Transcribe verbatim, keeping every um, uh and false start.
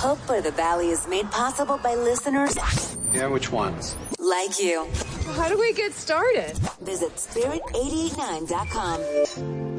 Hope for the Valley is made possible by listeners Yeah, which ones? like you. How do we get started? Visit spirit eight eight nine dot com.